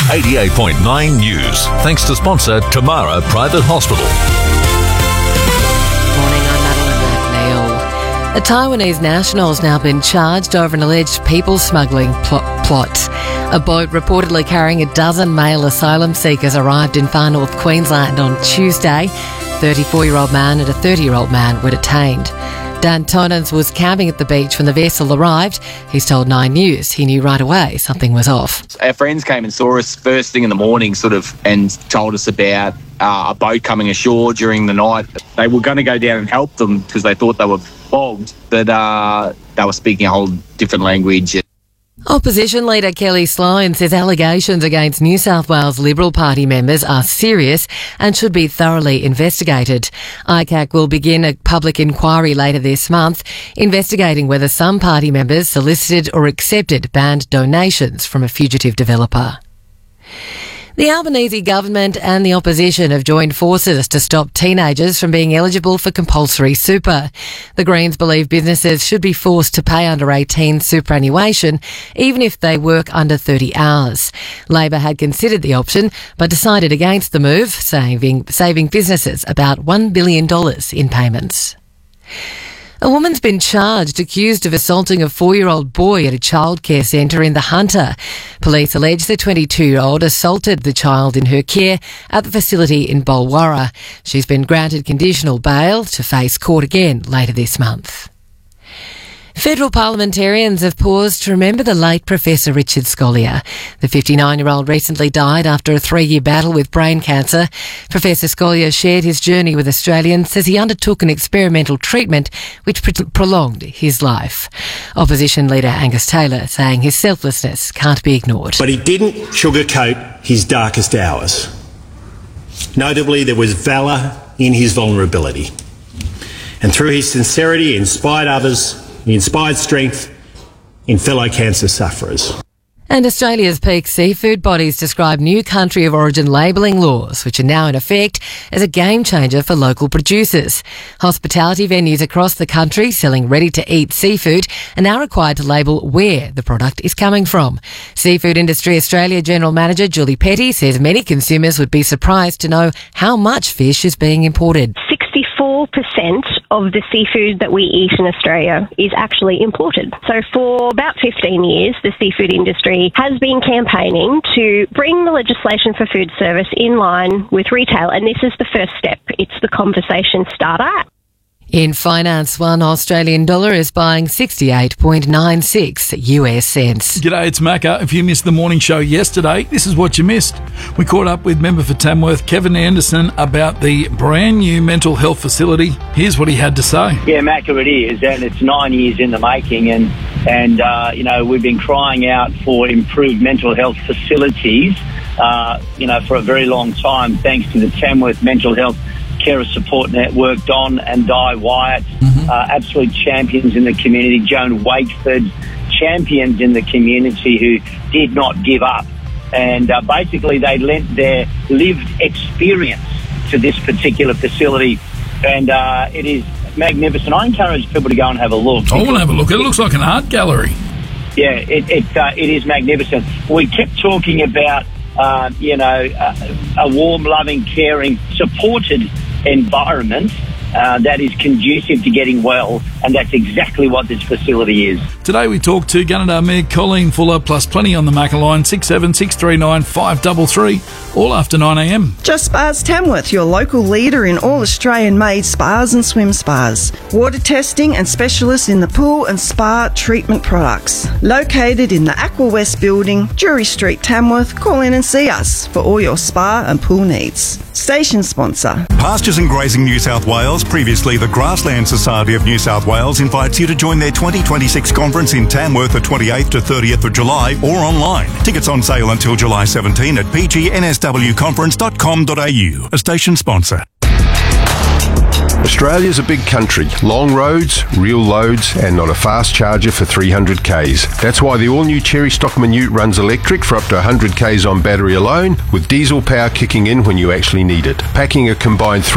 88.9 News. Thanks to sponsor Tamara Private Hospital. Morning, I'm Madeline McNeil. A Taiwanese national has now been charged over an alleged people smuggling plot. A boat reportedly carrying a dozen male asylum seekers arrived in far north Queensland on Tuesday. A 34-year-old man and a 30-year-old man were detained. Dan Tonans was camping at the beach when the vessel arrived. He's told Nine News he knew right away something was off. Our friends came and saw us first thing in the morning and told us about a boat coming ashore during the night. They were going to go down and help them because they thought they were bogged, but they were speaking a whole different language. Opposition leader Kelly Sloan says allegations against New South Wales Liberal Party members are serious and should be thoroughly investigated. ICAC will begin a public inquiry later this month, investigating whether some party members solicited or accepted banned donations from a fugitive developer. The Albanese government and the opposition have joined forces to stop teenagers from being eligible for compulsory super. The Greens believe businesses should be forced to pay under 18 superannuation, even if they work under 30 hours. Labor had considered the option, but decided against the move, saving businesses about $1 billion in payments. A woman's been charged, accused of assaulting a 4-year-old boy at a childcare centre in the Hunter. Police allege the 22-year-old assaulted the child in her care at the facility in Bolwarra. She's been granted conditional bail to face court again later this month. Federal parliamentarians have paused to remember the late Professor Richard Scolyer. The 59-year-old recently died after a 3-year battle with brain cancer. Professor Scolyer shared his journey with Australians as he undertook an experimental treatment which prolonged his life. Opposition leader Angus Taylor saying his selflessness can't be ignored. But he didn't sugarcoat his darkest hours. Notably, there was valour in his vulnerability. And through his sincerity, he inspired others. He inspired strength in fellow cancer sufferers. And Australia's peak seafood bodies describe new country of origin labelling laws, which are now in effect, as a game changer for local producers. Hospitality venues across the country selling ready-to-eat seafood are now required to label where the product is coming from. Seafood Industry Australia General Manager Julie Petty says many consumers would be surprised to know how much fish is being imported. 64% of the seafood that we eat in Australia is actually imported. So for about 15 years, the seafood industry has been campaigning to bring the legislation for food service in line with retail, and this is the first step. It's the conversation starter. In finance, one Australian dollar is buying 68.96 US cents. G'day, it's Macca. If you missed the morning show yesterday, this is what you missed. We caught up with member for Tamworth, Kevin Anderson, about the brand new mental health facility. Here's what he had to say. Yeah, Macca, it is, and it's 9 years in the making, and you know, we've been crying out for improved mental health facilities, for a very long time, thanks to the Tamworth Mental Health Carer Support Network, Don and Di Wyatt, absolute champions in the community, Joan Wakeford, champions in the community who did not give up. And basically they lent their lived experience to this particular facility, and it is magnificent. I encourage people to go and have a look. I want to have a look. It looks like an art gallery. Yeah, it is magnificent. We kept talking about, a warm, loving, caring, supported environment that is conducive to getting well, and that's exactly what this facility is. Today we talked to Gunnedah Mayor Colleen Fuller, plus plenty on the Macca line, 67639 533, all after 9am. Just Spas Tamworth, your local leader in all Australian-made spas and swim spas. Water testing and specialists in the pool and spa treatment products. Located in the Aqua West building, Drury Street, Tamworth. Call in and see us for all your spa and pool needs. Station sponsor. Pastures and Grazing New South Wales, previously the Grassland Society of New South Wales, invites you to join their 2026 conference in Tamworth the 28th to 30th of July or online. Tickets on sale until July 17 at pgnswconference.com.au. A station sponsor. Australia's a big country. Long roads, real loads, and not a fast charger for 300 Ks. That's why the all-new Cherry Stockman Ute runs electric for up to 100 Ks on battery alone, with diesel power kicking in when you actually need it. Packing a combined